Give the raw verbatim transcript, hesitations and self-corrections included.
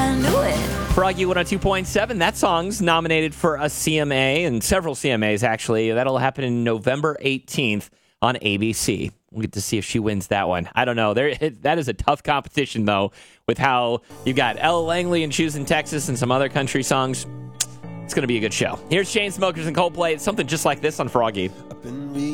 I knew it. Froggy one oh two point seven. That song's nominated for a C M A and several C M As, actually. That'll happen in November eighteenth on A B C. We'll get to see if she wins that one. I don't know. There, that is a tough competition, though, with how you've got Ella Langley and Choosing Texas and some other country songs. It's going to be a good show. Here's Chainsmokers and Coldplay. It's something just like this on Froggy.